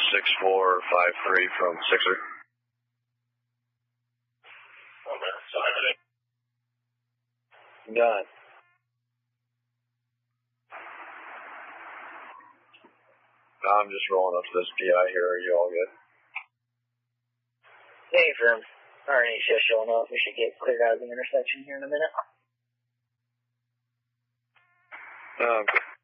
6453 from Sixer. Done. I'm just rolling up to this PI here. Are you all good? Hey, firm. RNA just showing up. We should get cleared out of the intersection here in a minute.